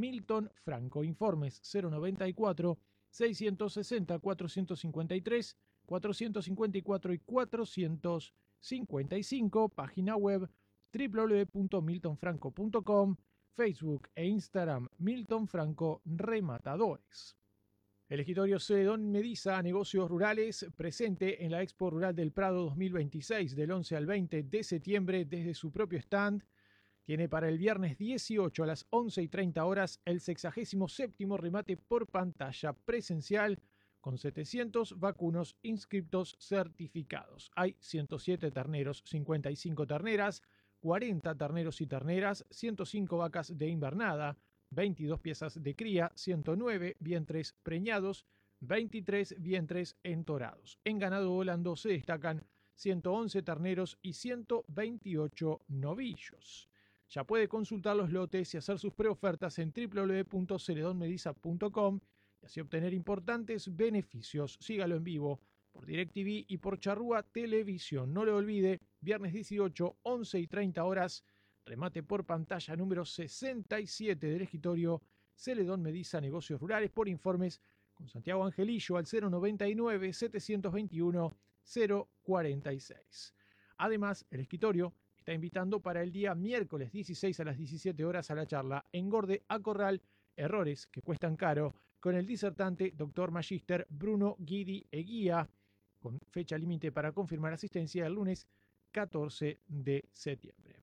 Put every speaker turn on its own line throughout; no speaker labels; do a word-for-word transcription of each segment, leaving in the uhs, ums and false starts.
Milton Franco. Informes cero noventa y cuatro, seiscientos sesenta, cuatrocientos cincuenta y tres, cuatrocientos cincuenta y cuatro y cuatrocientos cincuenta y cinco. Página web doble u doble u doble u punto milton franco punto com. Facebook e Instagram Milton Franco Rematadores. El escritorio Celedón Mediza Negocios Rurales, presente en la Expo Rural del Prado dos mil veintiséis del once al veinte de septiembre desde su propio stand, tiene para el viernes dieciocho a las once y treinta horas el sexagésimo séptimo remate por pantalla presencial con setecientos vacunos inscriptos certificados. Hay ciento siete terneros, cincuenta y cinco terneras, cuarenta terneros y terneras, ciento cinco vacas de invernada, veintidós piezas de cría, ciento nueve vientres preñados, veintitrés vientres entorados. En ganado volando se destacan ciento once terneros y ciento veintiocho novillos. Ya puede consultar los lotes y hacer sus preofertas en doble u doble u doble u punto celedon mediza punto com y así obtener importantes beneficios. Sígalo en vivo por DirecTV y por Charrúa Televisión. No lo olvide, viernes dieciocho, once y treinta horas, remate por pantalla número sesenta y siete del escritorio Celedón Mediza Negocios Rurales. Por informes con Santiago Angelillo al cero noventa y nueve, setecientos veintiuno, cero cuarenta y seis. Además, el escritorio está invitando para el día miércoles dieciséis a las diecisiete horas a la charla Engorde a Corral, errores que cuestan caro, con el disertante doctor Magíster Bruno Guidi Eguía, con fecha límite para confirmar asistencia el lunes catorce de septiembre.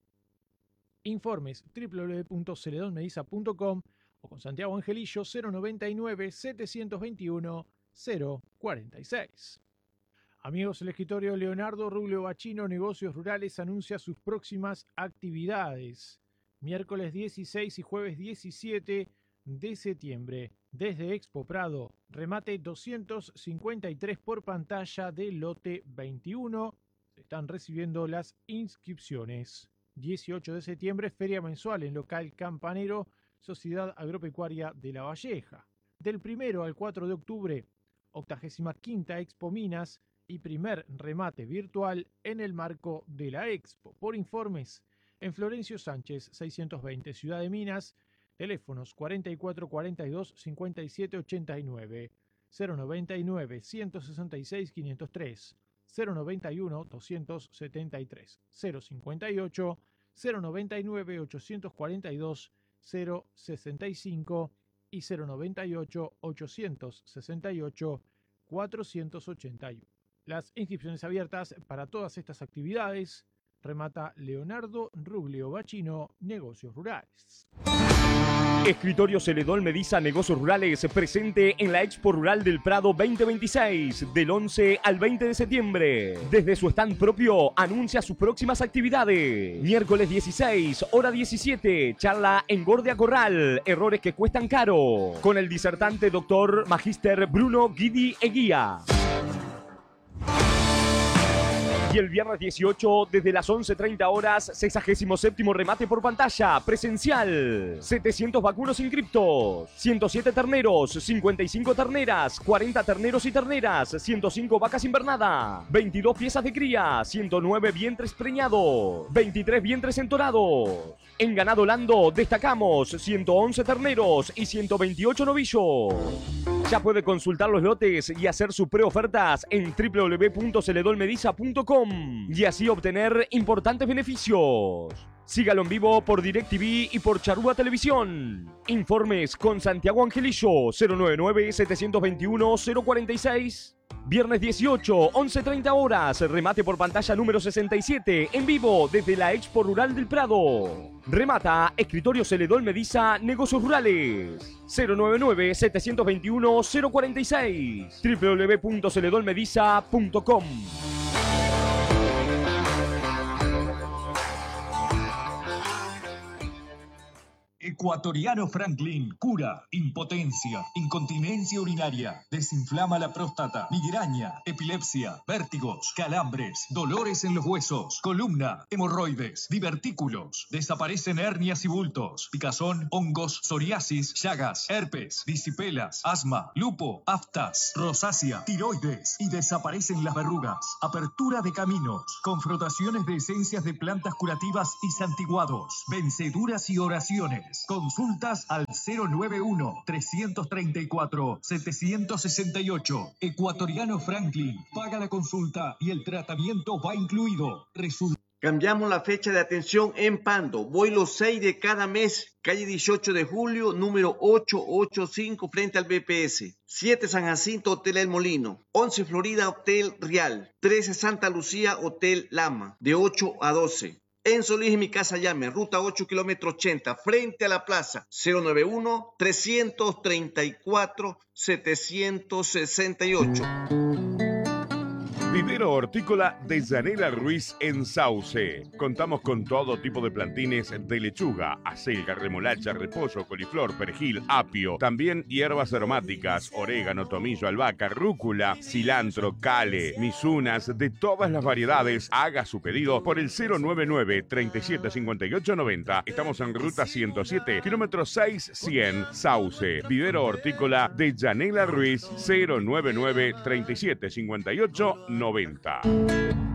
Informes doble u doble u doble u punto celedon mediza punto com o con Santiago Angelillo cero noventa y nueve, setecientos veintiuno, cero cuarenta y seis. Amigos, el escritorio Leonardo Rubio Bachino Negocios Rurales anuncia sus próximas actividades. Miércoles dieciséis y jueves diecisiete de septiembre. Desde Expo Prado, remate doscientos cincuenta y tres por pantalla del lote veintiuno. Se están recibiendo las inscripciones. dieciocho de septiembre, feria mensual en local Campanero, Sociedad Agropecuaria de La Valleja. Del primero al cuatro de octubre, octagésima quinta Expo Minas y primer remate virtual en el marco de la Expo. Por informes, en Florencio Sánchez seiscientos veinte, Ciudad de Minas, teléfonos cuarenta y cuatro cuarenta y dos, cincuenta y siete ochenta y nueve, cero noventa y nueve, ciento sesenta y seis, quinientos tres, cero noventa y uno, doscientos setenta y tres, cero cincuenta y ocho, cero noventa y nueve, ochocientos cuarenta y dos, cero sesenta y cinco y cero noventa y ocho, ochocientos sesenta y ocho, cuatrocientos ochenta y uno. Las inscripciones abiertas para todas estas actividades. Remata Leonardo Rubio Bachino Negocios Rurales.
Escritorio Celedón Mediza Negocios Rurales, presente en la Expo Rural del Prado veinte veintiséis, del once al veinte de septiembre. Desde su stand propio, anuncia sus próximas actividades. Miércoles dieciséis, hora diecisiete, charla Engorde a Corral, errores que cuestan caro, con el disertante doctor Magíster Bruno Guidi Eguía. Y el viernes dieciocho, desde las once y treinta horas, sexagésimo séptimo remate por pantalla, presencial. setecientos vacunos inscriptos, ciento siete terneros, cincuenta y cinco terneras, cuarenta terneros y terneras, ciento cinco vacas invernada, veintidós piezas de cría, ciento nueve vientres preñados, veintitrés vientres entorados. En ganado lando destacamos ciento once terneros y ciento veintiocho novillos. Ya puede consultar los lotes y hacer sus preofertas en doble u doble u doble u punto celedon mediza punto com y así obtener importantes beneficios. Sígalo en vivo por DirecTV y por Charrúa Televisión. Informes con Santiago Angelillo cero noventa y nueve, setecientos veintiuno, cero cuarenta y seis. Viernes dieciocho, once y treinta horas, remate por pantalla número sesenta y siete, en vivo desde la Expo Rural del Prado. Remata Escritorio Celedón Mediza Negocios Rurales. cero noventa y nueve, setecientos veintiuno, cero cuarenta y seis. doble u doble u doble u punto celedon mediza punto com.
Ecuatoriano Franklin cura impotencia, incontinencia urinaria, desinflama la próstata, migraña, epilepsia, vértigos, calambres, dolores en los huesos, columna, hemorroides, divertículos, desaparecen hernias y bultos, picazón, hongos, psoriasis, llagas, herpes, disipelas, asma, lupo, aftas, rosácea, tiroides y desaparecen las verrugas. Apertura de caminos, con frotaciones de esencias de plantas curativas y santiguados, venceduras y oraciones. Con Consultas al cero nueve uno, tres tres cuatro, siete seis ocho. Ecuatoriano Franklin. Paga la consulta y el tratamiento va incluido. Resulta.
Cambiamos la fecha de atención en Pando. Voy los seis de cada mes. Calle dieciocho de julio, número ochocientos ochenta y cinco, frente al B P S. siete San Jacinto, Hotel El Molino. once Florida, Hotel Real. trece Santa Lucía, Hotel Lama. De ocho a doce. En Solís y Mi Casa Llame, ruta ocho, kilómetro ochenta, frente a la plaza. cero nueve uno, tres tres cuatro, siete seis ocho.
Vivero Hortícola de Yanela Ruiz en Sauce. Contamos con todo tipo de plantines de lechuga, acelga, remolacha, repollo, coliflor, perejil, apio. También hierbas aromáticas, orégano, tomillo, albahaca, rúcula, cilantro, cale, misunas, de todas las variedades. Haga su pedido por el cero nueve nueve, tres siete cinco ocho nueve cero. Estamos en ruta ciento siete, kilómetro seis cien, Sauce. Vivero Hortícola de Yanela Ruiz, cero nueve nueve, tres siete cinco ocho nueve cero. noventa.